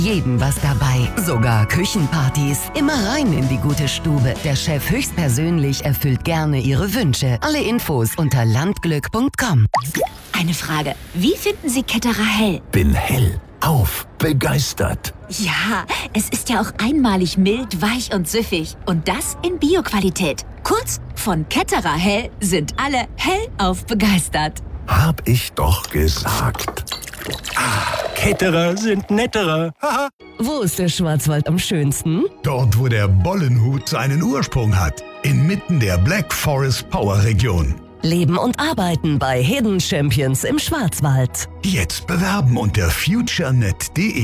Jedem was dabei, sogar Küchenpartys. Immer rein in die gute Stube. Der Chef höchstpersönlich erfüllt gerne Ihre Wünsche. Alle Infos unter landglück.com. Eine Frage, wie finden Sie Ketterer Hell? Bin hellauf begeistert. Ja, es ist ja auch einmalig mild, weich und süffig. Und das in Bio-Qualität. Kurz, von Ketterer Hell sind alle hellauf begeistert. Hab ich doch gesagt. Ketterer sind netterer. Haha. Wo ist der Schwarzwald am schönsten? Dort, wo der Bollenhut seinen Ursprung hat. Inmitten der Black Forest Power Region. Leben und arbeiten bei Hidden Champions im Schwarzwald. Jetzt bewerben unter futurenet.de.